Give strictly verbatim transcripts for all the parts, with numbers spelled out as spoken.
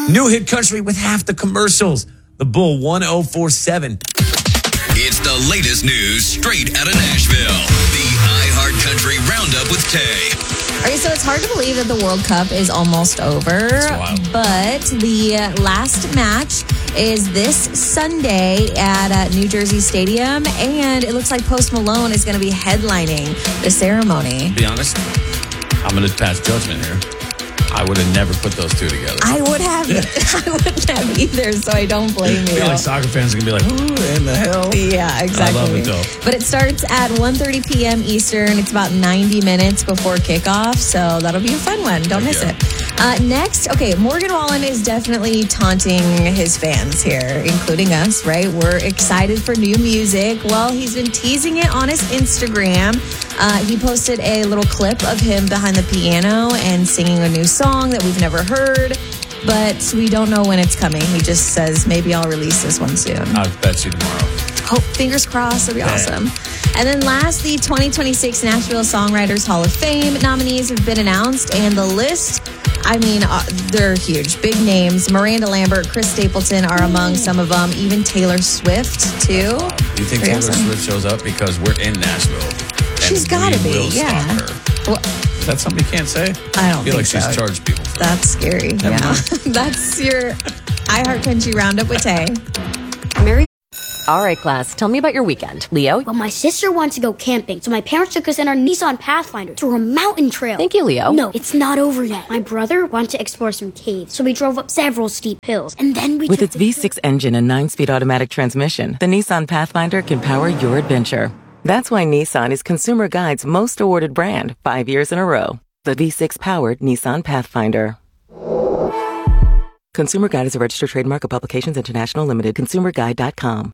New hit country with half the commercials. The Bull one oh four seven. It's the latest news straight out of Nashville. The iHeart Country Roundup with Tay. All right, so it's hard to believe that the World Cup is almost over, but the last match is this Sunday at uh, New Jersey Stadium, and it looks like Post Malone is going to be headlining the ceremony. To be honest, I'm going to pass judgment here. I would have never put those two together. I would have. I wouldn't have either, so I don't blame you. I feel like soccer fans are going to be like, who in the hell? Yeah, exactly. I love it, though. But it starts at one thirty p.m. Eastern. It's about ninety minutes before kickoff, so that'll be a fun one. Don't miss yeah. it. Uh, next, okay, Morgan Wallen is definitely taunting his fans here, including us, right? We're excited for new music. Well, he's been teasing it on his Instagram. Uh, he posted a little clip of him behind the piano and singing a new song that we've never heard, but we don't know when it's coming. He just says, maybe I'll release this one soon. I'll bet you tomorrow. Hope, fingers crossed, it'll be awesome. And then last, the twenty twenty-six Nashville Songwriters Hall of Fame nominees have been announced, and the list, I mean, uh, they're huge. Big names. Miranda Lambert, Chris Stapleton are among some of them. Even Taylor Swift, too. Uh, do you think Pretty Taylor awesome. Swift shows up? Because we're in Nashville. She's got to we be, will yeah. Stalk her. Well, Is that something you can't say? I don't I feel think like so. she's charged people. For That's scary. Never yeah. mind. That's your iHeart Country Roundup with Tay. Mary. All right, class, tell me about your weekend. Leo? Well, my sister wanted to go camping, so my parents took us in our Nissan Pathfinder through a mountain trail. Thank you, Leo. No, it's not over yet. My brother wanted to explore some caves, so we drove up several steep hills, and then we With took its the V six engine and nine-speed automatic transmission, the Nissan Pathfinder can power your adventure. That's why Nissan is Consumer Guide's most awarded brand, five years in a row. The V six-powered Nissan Pathfinder. Consumer Guide is a registered trademark of Publications International Limited. consumer guide dot com.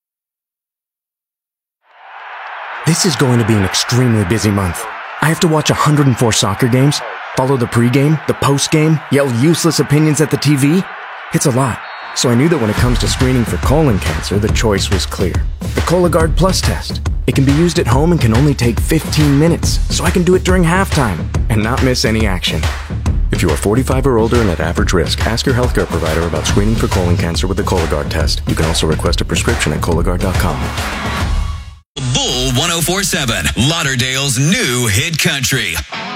This is going to be an extremely busy month. I have to watch one hundred four soccer games, follow the pregame, the postgame, yell useless opinions at the T V. It's a lot. So I knew that when it comes to screening for colon cancer, the choice was clear. The Cologuard Plus test. It can be used at home and can only take fifteen minutes, so I can do it during halftime and not miss any action. If you are forty-five or older and at average risk, ask your healthcare provider about screening for colon cancer with the Cologuard test. You can also request a prescription at Cologuard dot com. Bull one oh four seven, Lauderdale's new hit country.